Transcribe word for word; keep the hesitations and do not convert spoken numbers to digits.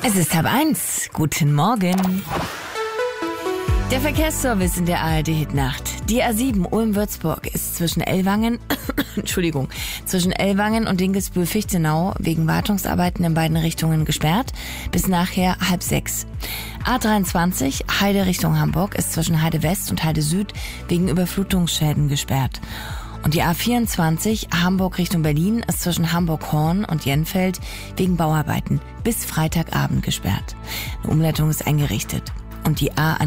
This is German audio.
Es ist halb eins. Guten Morgen. Der Verkehrsservice in der A R D-Hitnacht. Die A sieben Ulm-Würzburg ist zwischen Ellwangen, Entschuldigung, zwischen Ellwangen und Dinkelsbühl-Fichtenau wegen Wartungsarbeiten in beiden Richtungen gesperrt bis nachher halb sechs. A dreiundzwanzig Heide Richtung Hamburg ist zwischen Heide West und Heide Süd wegen Überflutungsschäden gesperrt. Und die A vierundzwanzig Hamburg Richtung Berlin ist zwischen Hamburg-Horn und Jenfeld wegen Bauarbeiten bis Freitagabend gesperrt. Eine Umleitung ist eingerichtet. Und die A